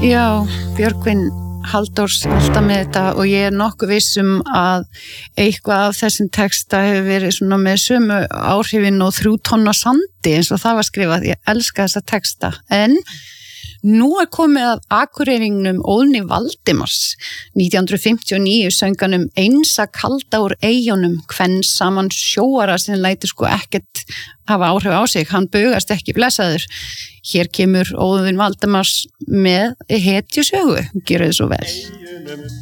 Já, Björgvin Halldórs alltaf með þetta og ég nokkuð vissum að eitthvað af þessum texta hefur verið svona með sömu áhrifin og 3 tonna sandi eins og það var skrifað. Ég elska þessa texta. En nú komið að akureyringnum Óðni Valdimars. 1959 sönganum Einsa kalda úr eyjunum kvenns saman sjóara sem lætur sko ekkert hafa áhrif á sig. Hann bugast ekki blessaður. Hér kemur Óðinn Valdimars með hetjusögu. Gjörðu svo vel.